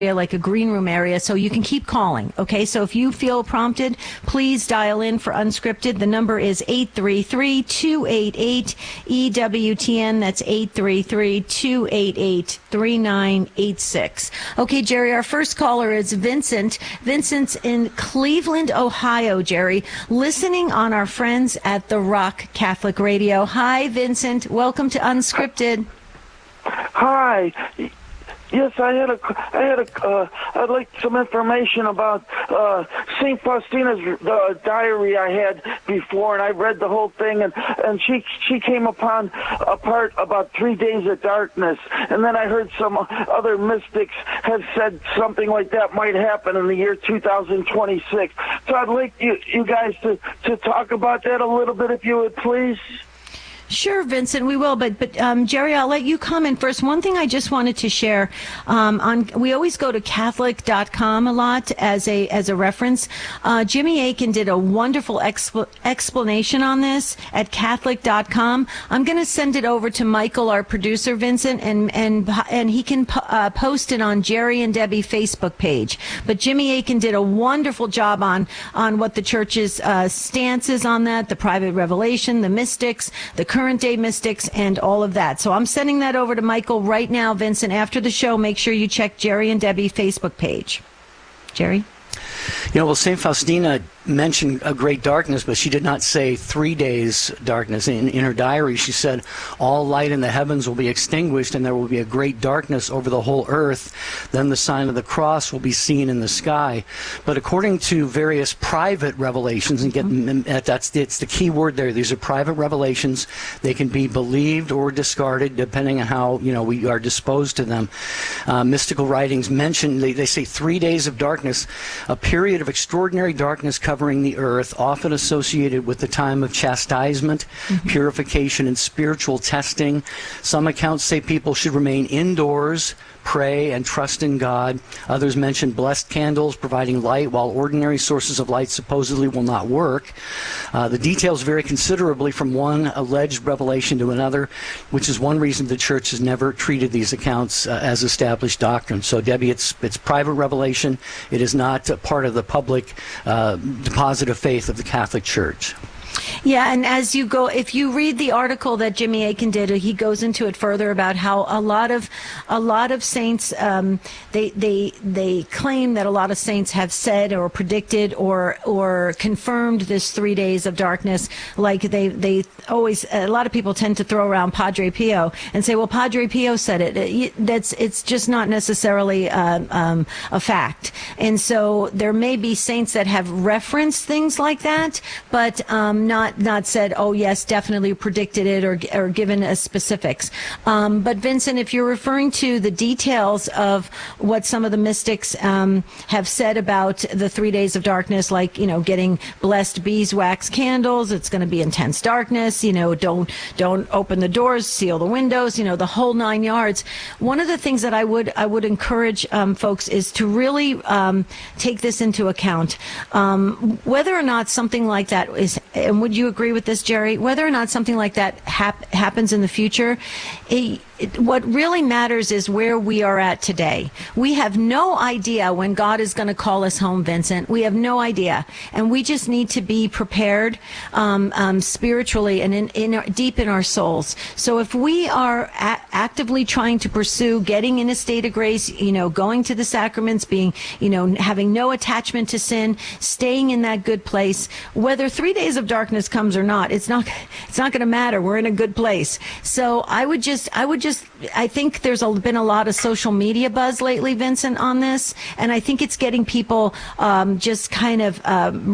like a green room area, so you can keep calling. Okay, so if you feel prompted, please dial in for Unscripted. The number is 833-288-EWTN. That's 833-288-3986. Okay, Jerry, our first caller is Vincent. Vincent's in Cleveland, Ohio, Jerry, listening on our friends at The Rock Catholic Radio. Hi, Vincent. Welcome to Unscripted. Hi. Yes, I'd like some information about St. Faustina's diary I had before, and I read the whole thing, and she came upon a part about 3 days of darkness, and then I heard some other mystics have said something like that might happen in the year 2026. So I'd like you guys to talk about that a little bit, if you would, please. Sure, Vincent, we will. But Jerry, I'll let you comment first. One thing I just wanted to share, we always go to Catholic.com a lot as a reference. Jimmy Akin did a wonderful explanation on this at Catholic.com. I'm going to send it over to Michael, our producer, Vincent, and he can post it on Jerry and Debbie Facebook page. But Jimmy Akin did a wonderful job on what the church's stance is on that, the private revelation, the mystics, the current day mystics, and all of that. So I'm sending that over to Michael right now, Vincent. After the show, make sure you check Jerry and Debbie Facebook page. Jerry? Well, St. Faustina mentioned a great darkness, but she did not say 3 days darkness. In her diary, she said, all light in the heavens will be extinguished, and there will be a great darkness over the whole earth. Then the sign of the cross will be seen in the sky. But according to various private revelations, and it's the key word there, these are private revelations. They can be believed or discarded depending on how we are disposed to them. Mystical writings mention, they say 3 days of darkness, a period of extraordinary darkness covering the earth, often associated with the time of chastisement, purification, and spiritual testing. Some accounts say people should remain indoors, pray, and trust in God. Others mention blessed candles providing light, while ordinary sources of light supposedly will not work. The details vary considerably from one alleged revelation to another, which is one reason the Church has never treated these accounts as established doctrine. So, Debbie, it's private revelation. It is not part of the public deposit of faith of the Catholic Church. Yeah, and as you go, if you read the article that Jimmy Akin did, he goes into it further about how a lot of saints, they claim that a lot of saints have said or predicted or confirmed this 3 days of darkness. Like they always, a lot of people tend to throw around Padre Pio and say, well, Padre Pio said it. It's just not necessarily a fact. And so there may be saints that have referenced things like that, but not said, oh yes, definitely predicted it or given as specifics. But Vincent, if you're referring to the details of what some of the mystics have said about the 3 days of darkness, like getting blessed beeswax candles, it's going to be intense darkness. Don't open the doors, seal the windows. The whole 9 yards. One of the things that I would encourage folks is to really take this into account, whether or not something like that is. And would you agree with this, Jerry? Whether or not something like that happens in the future, what really matters is where we are at today. We have no idea when God is going to call us home, Vincent. We have no idea. And we just need to be prepared spiritually and deep in our souls. So if we are actively trying to pursue getting in a state of grace, going to the sacraments, being, having no attachment to sin, staying in that good place, whether 3 days of darkness comes or not, it's not going to matter. We're in a good place. So I think there's been a lot of social media buzz lately, Vincent, on this, and I think it's getting people just kind of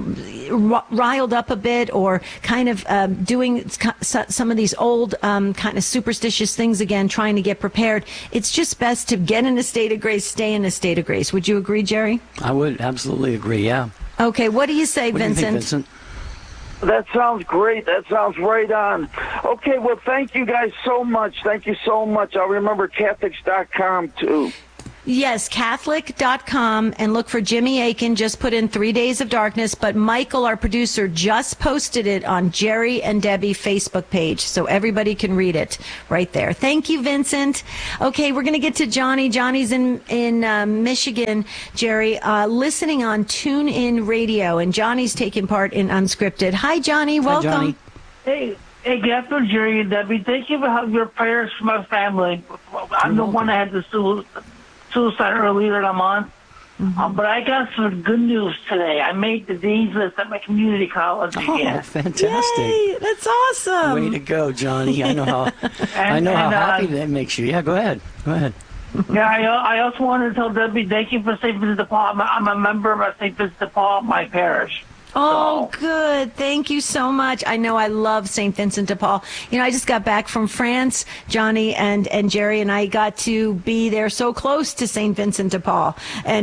riled up a bit, or kind of doing some of these old kind of superstitious things again, trying to get prepared. It's just best to get in a state of grace, stay in a state of grace. Would you agree, Jerry? I would absolutely agree, yeah. Okay, what do you say, What Vincent? do you think, Vincent? That sounds great. That sounds right on. Okay, well, thank you guys so much. Thank you so much. I'll remember Catholics.com, too. Yes, Catholic.com, and look for Jimmy Akin. Just put in 3 Days of Darkness. But Michael, our producer, just posted it on Jerry and Debbie Facebook page, so everybody can read it right there. Thank you, Vincent. Okay, we're going to get to Johnny. Johnny's in Michigan, Jerry, listening on TuneIn Radio, and Johnny's taking part in Unscripted. Hi, Johnny. Welcome. Hi, Johnny. Hey, good afternoon, Jerry and Debbie. Thank you for your prayers for my family. I'm the one that had the suicide earlier in the month. But I got some good news today. I made the dean's list at my community college again. Oh, fantastic. Yay, that's awesome. Way to go, Johnny. I know how how happy that makes you. Yeah, go ahead. Yeah, I also wanted to tell Debbie, thank you for St. Vincent de Paul. I'm a member of St. Vincent de Paul, my parish. Oh, good. Thank you so much. I know I love St. Vincent de Paul. You know, I just got back from France, Johnny and Jerry, and I got to be there so close to St. Vincent de Paul, and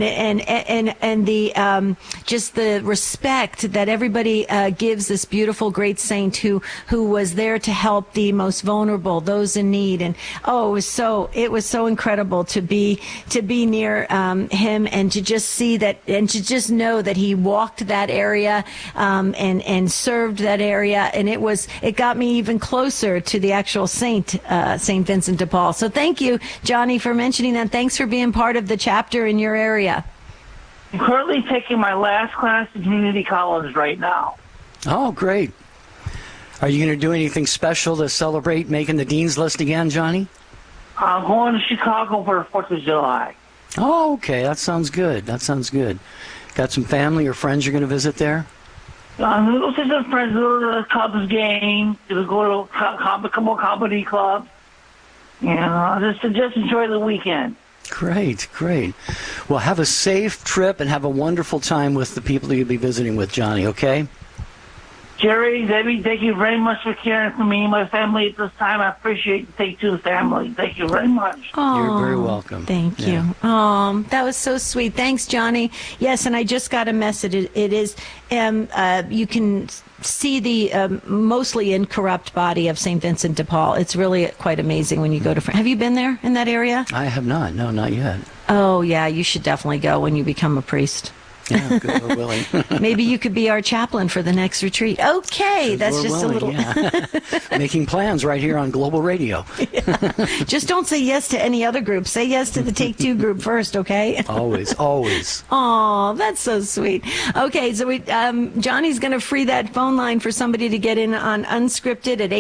the just the respect that everybody gives this beautiful, great saint who was there to help the most vulnerable, those in need. And it was so incredible to be near him and to just see that and to just know that he walked that area. And served that area, and it got me even closer to the actual Saint Vincent de Paul. So thank you, Johnny, for mentioning that. Thanks for being part of the chapter in your area. I'm currently taking my last class in community college right now. Oh, great. Are you going to do anything special to celebrate making the dean's list again, Johnny? I'm going to Chicago for the 4th of July. Oh, okay. That sounds good. Got some family or friends you're going to visit there? I'm going to go see some friends, go to the Cubs game, to go to a comedy club. You know, just enjoy the weekend. Great. Well, have a safe trip and have a wonderful time with the people that you'll be visiting with, Johnny, okay? Jerry, Debbie, thank you very much for caring for me and my family at this time. I appreciate the Take Two family. Thank you very much. Oh, you're very welcome. Thank you. That was so sweet. Thanks, Johnny. Yes, and I just got a message. It is, you can see the mostly incorrupt body of St. Vincent de Paul. It's really quite amazing when you go to France. Have you been there in that area? I have not. No, not yet. Oh, yeah. You should definitely go when you become a priest. Yeah, good Lord willing. Maybe you could be our chaplain for the next retreat. Okay, good that's Lord just willing, a little. Yeah. Making plans right here on Global Radio. Yeah. Just don't say yes to any other group. Say yes to the Take Two group first, okay? Always. Oh, that's so sweet. Okay, so Johnny's going to free that phone line for somebody to get in on Unscripted at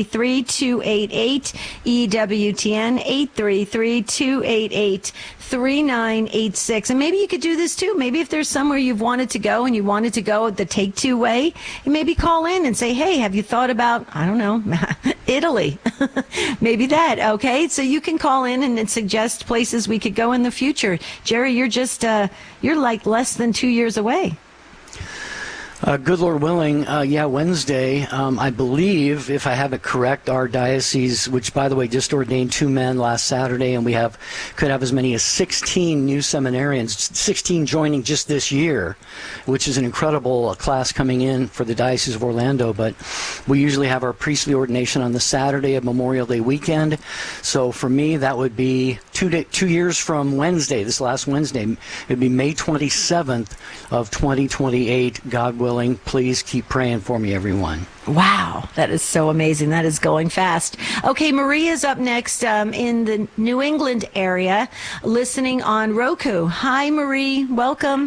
833-288-EWTN, 833-288-3986. And maybe you could do this too. Maybe if there's somewhere you've wanted to go and you wanted to go the Take Two way, you maybe call in and say, hey, have you thought about, I don't know, Italy? Maybe that, okay? So you can call in and suggest places we could go in the future. Jerry, you're just, you're like less than 2 years away. Good Lord willing, Wednesday, I believe, if I have it correct, our diocese, which, by the way, just ordained 2 men last Saturday, and could have as many as 16 new seminarians, 16 joining just this year, which is an incredible class coming in for the Diocese of Orlando. But we usually have our priestly ordination on the Saturday of Memorial Day weekend. So for me, that would be 2 years from Wednesday, this last Wednesday. It would be May 27th of 2028, God willing. Please keep praying for me, everyone. Wow, that is so amazing. That is going fast. Okay, Maria's up next in the New England area, listening on Roku. Hi, Marie. Welcome.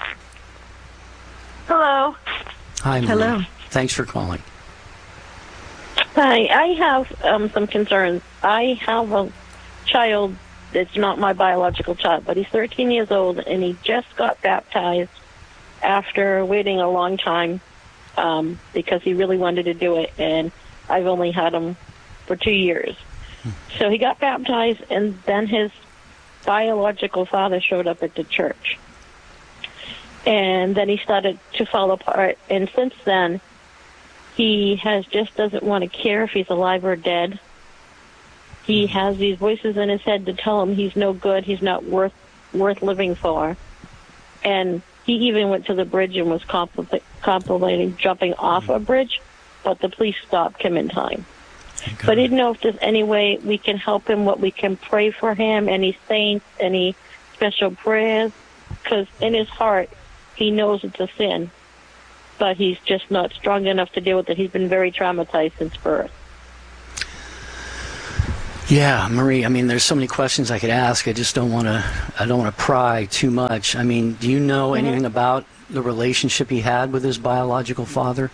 Hello. Hi, Marie. Hello. Thanks for calling. Hi, I have some concerns. I have a child that's not my biological child, but he's 13 years old, and he just got baptized after waiting a long time because he really wanted to do it, and I've only had him for 2 years. So he got baptized, and then his biological father showed up at the church. And then he started to fall apart, and since then, he just doesn't want to care if he's alive or dead. He has these voices in his head to tell him he's no good, he's not worth living for. And he even went to the bridge and was contemplating jumping off a bridge, but the police stopped him in time. So I didn't know if there's any way we can help him, what we can pray for him, any saints, any special prayers, because in his heart, he knows it's a sin, but he's just not strong enough to deal with it. He's been very traumatized since birth. Yeah, Marie, I mean, there's so many questions I could ask. I just don't want to pry too much. I mean, do you know anything about the relationship he had with his biological father?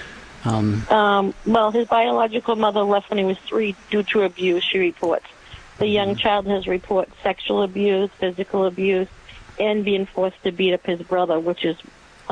Well, his biological mother left when he was 3 due to abuse, she reports. The young child has reported sexual abuse, physical abuse, and being forced to beat up his brother, which is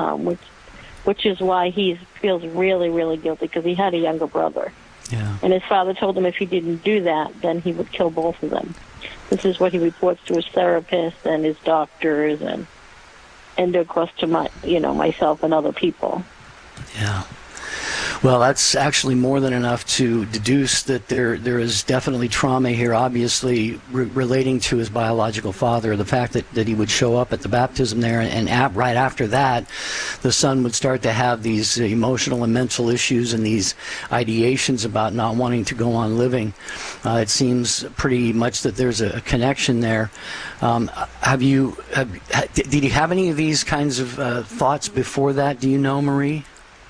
why he feels really, really guilty, because he had a younger brother. Yeah. And his father told him if he didn't do that, then he would kill both of them. This is what he reports to his therapist and his doctors, and of course to myself and other people. Yeah. Well, that's actually more than enough to deduce that there is definitely trauma here, obviously relating to his biological father. The fact that he would show up at the baptism there, and right after that, the son would start to have these emotional and mental issues and these ideations about not wanting to go on living. It seems pretty much that there's a connection there. Did he have any of these kinds of thoughts before that? Do you know, Marie?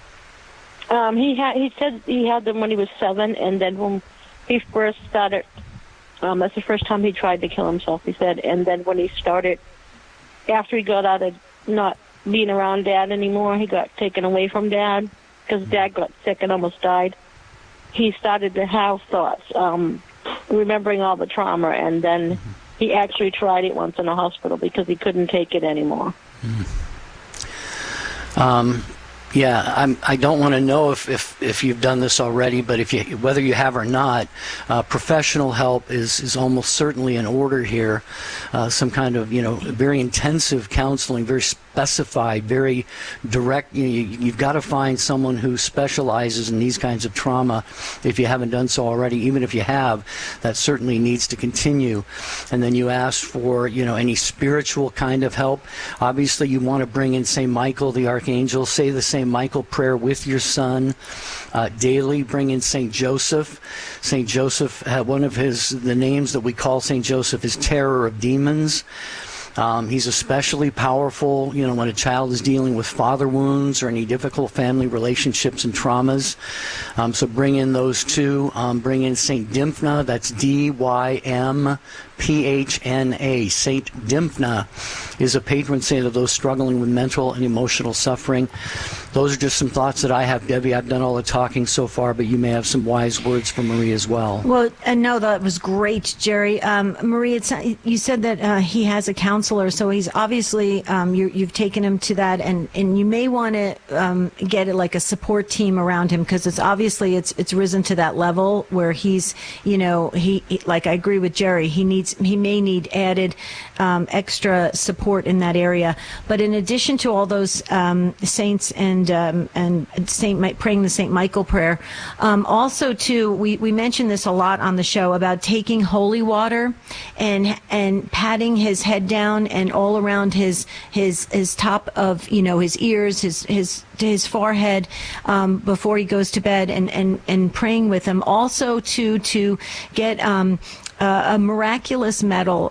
He said he had them when he was 7, and then when he first started, that's the first time he tried to kill himself, he said. And then when he started, after he got out of not being around Dad anymore, he got taken away from Dad because Dad got sick and almost died. He started to have thoughts, remembering all the trauma, and then he actually tried it once in a hospital because he couldn't take it anymore. Yeah, I don't want to know if you've done this already, but whether you have or not, professional help is almost certainly in order here. Some kind of very intensive counseling, very specified, very direct. You've got to find someone who specializes in these kinds of trauma. If you haven't done so already, even if you have, that certainly needs to continue. And then you ask for any spiritual kind of help. Obviously, you want to bring in St. Michael the Archangel. Say the St. Michael prayer with your son daily. Bring in St. Joseph. St. Joseph, one of the names that we call St. Joseph is Terror of Demons. He's especially powerful, when a child is dealing with father wounds or any difficult family relationships and traumas. So bring in those two. Bring in St. Dymphna. That's Dymphna. Saint Dymphna is a patron saint of those struggling with mental and emotional suffering. Those are just some thoughts that I have, Debbie. I've done all the talking so far, but you may have some wise words for Marie as well. Well, no, that was great, Jerry. Marie, you said that he has a counselor, so he's obviously, you've taken him to that, and you may want to get like a support team around him, because it's risen to that level where he's, he like I agree with Jerry, he may need added extra support in that area. But in addition to all those saints and praying the St. Michael prayer, also too, we mentioned this a lot on the show about taking holy water and patting his head down and all around his top of his ears, his forehead before he goes to bed, and praying with him. Also to get a miraculous medal,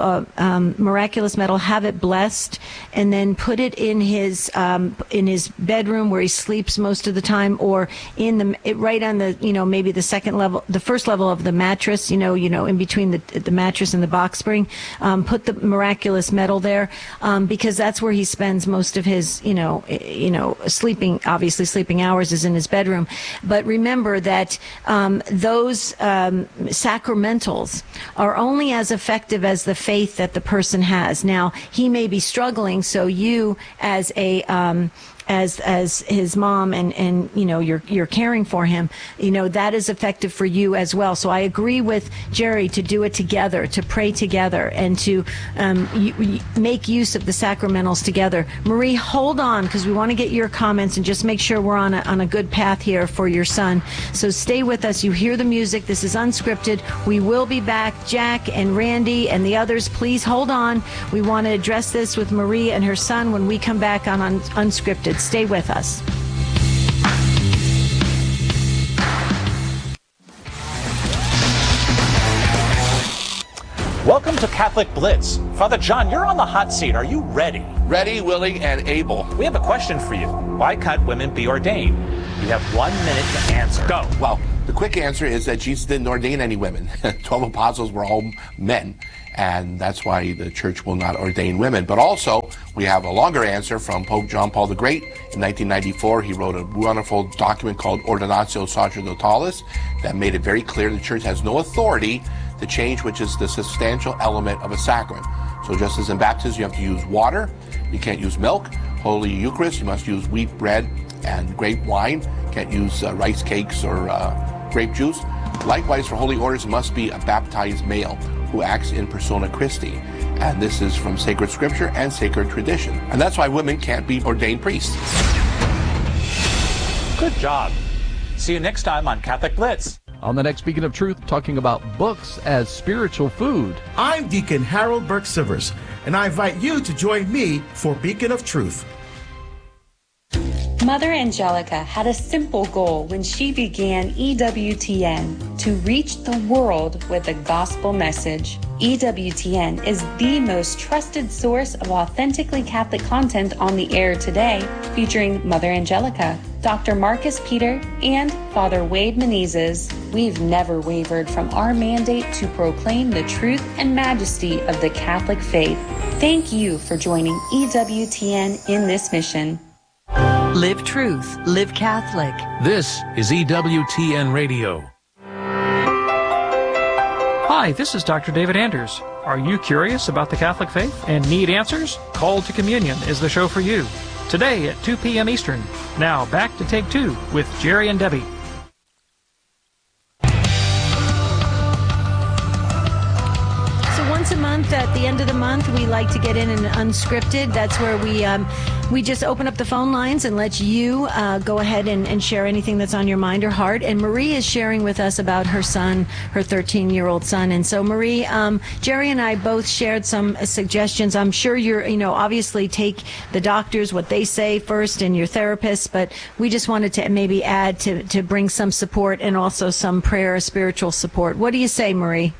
have it blessed, and then put it in his bedroom where he sleeps most of the time, or right on the maybe the first level of the mattress, in between the mattress and the box spring. Put the miraculous medal there, because that's where he spends most of his sleeping hours is in his bedroom. But remember that those sacramentals are only as effective as the faith that the person has. Now, he may be struggling, so you as as his mom and you're caring for him, that is effective for you as well. So I agree with Jerry to do it together, to pray together, and to make use of the sacramentals together. Marie, hold on, because we want to get your comments and just make sure we're on a good path here for your son. So stay with us. You hear the music. This is Unscripted. We will be back. Jack and Randy and the others, please hold on. We want to address this with Marie and her son when we come back on Unscripted. Stay with us. Welcome to Catholic Blitz. Father John, you're on the hot seat. Are you ready? Ready, willing, and able. We have a question for you. Why can't women be ordained? You have 1 minute to answer. Go. Well, the quick answer is that Jesus didn't ordain any women. 12 apostles were all men, and that's why the church will not ordain women. But also, we have a longer answer from Pope John Paul the Great. In 1994, he wrote a wonderful document called Ordinatio Sacerdotalis that made it very clear the church has no authority to change which is the substantial element of a sacrament. So just as in baptism, you have to use water, you can't use milk. Holy Eucharist, you must use wheat bread and grape wine. You can't use rice cakes or grape juice. Likewise, for holy orders, it must be a baptized male who acts in persona Christi. And this is from sacred scripture and sacred tradition. And that's why women can't be ordained priests. Good job. See you next time on Catholic Blitz. On the next Beacon of Truth, talking about books as spiritual food. I'm Deacon Harold Burke-Sivers, and I invite you to join me for Beacon of Truth. Mother Angelica had a simple goal when she began EWTN: to reach the world with a gospel message. EWTN is the most trusted source of authentically Catholic content on the air today, featuring Mother Angelica, Dr. Marcus Peter, and Father Wade Menezes. We've never wavered from our mandate to proclaim the truth and majesty of the Catholic faith. Thank you for joining EWTN in this mission. Live truth, live Catholic. This is EWTN Radio. Hi, this is Dr. David Anders. Are you curious about the Catholic faith and need answers? Call to Communion is the show for you. Today at 2 p.m. Eastern. Now back to Take Two with Jerry and Debbie. Once a month, at the end of the month, we like to get in an unscripted. That's where we just open up the phone lines and let you go ahead and share anything that's on your mind or heart. And Marie is sharing with us about her son, her 13-year-old son. And so, Marie, Jerry and I both shared some suggestions. I'm sure you're, obviously take the doctors, what they say first, and your therapist, but we just wanted to maybe add to bring some support and also some prayer, spiritual support. What do you say, Marie?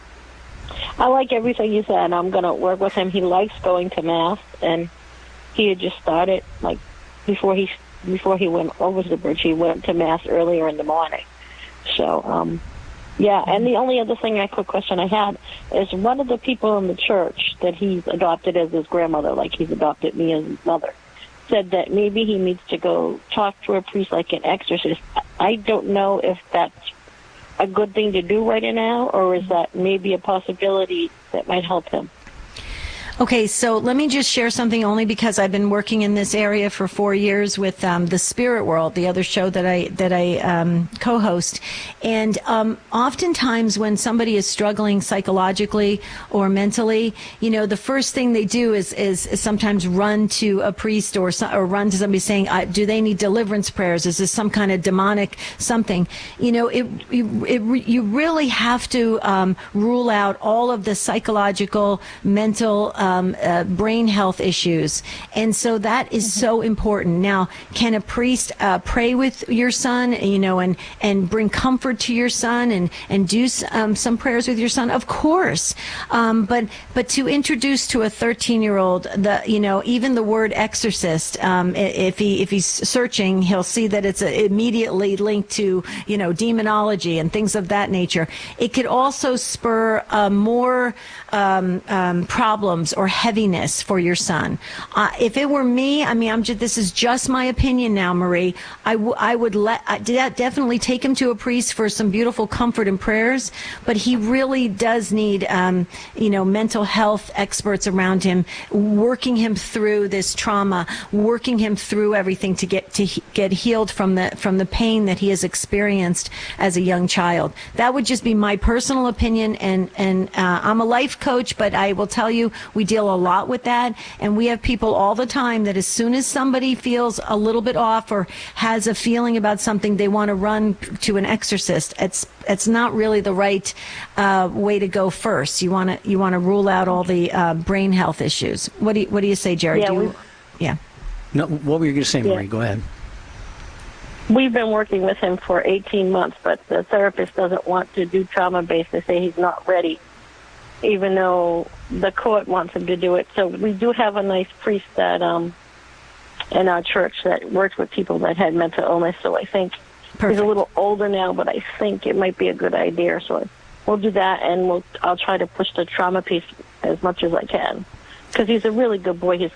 I like everything you said. I'm going to work with him. He likes going to Mass, and he had just started, like, before he went over to the bridge, he went to Mass earlier in the morning. So, yeah, and the only other quick question I had is one of the people in the church that he's adopted as his grandmother, like he's adopted me as his mother, said that maybe he needs to go talk to a priest like an exorcist. I don't know if that's a good thing to do right now, or is that maybe a possibility that might help him? Okay, so let me just share something only because I've been working in this area for 4 years with the Spirit World, the other show that I co-host. And oftentimes when somebody is struggling psychologically or mentally, the first thing they do is sometimes run to a priest or run to somebody saying, do they need deliverance prayers? Is this some kind of demonic something? You really have to rule out all of the psychological, mental, brain health issues. And so that is so important. Now, can a priest pray with your son, and bring comfort to your son and do some prayers with your son? Of course. But to introduce to a 13-year-old, even the word exorcist, if he's searching, he'll see that it's immediately linked to, demonology and things of that nature. It could also spur more problems or heaviness for your son. If it were me, this is just my opinion now, Marie, I would definitely take him to a priest for some beautiful comfort and prayers, but he really does need, mental health experts around him, working him through this trauma, working him through everything to get healed from the pain that he has experienced as a young child. That would just be my personal opinion, and I'm a life coach, but I will tell you, we deal a lot with that, and we have people all the time that as soon as somebody feels a little bit off or has a feeling about something, they want to run to an exorcist. It's not really the right way to go first. You want to rule out all the brain health issues. What do you say, Jerry? Yeah, No, what were you going to say, Marie? Go ahead. We've been working with him for 18 months, but the therapist doesn't want to do trauma-based. They say he's not ready even though the court wants him to do it. So we do have a nice priest that in our church that works with people that had mental illness. So I think he's a little older now, but I think it might be a good idea. So we'll do that, and I'll try to push the trauma piece as much as I can, because he's a really good boy. His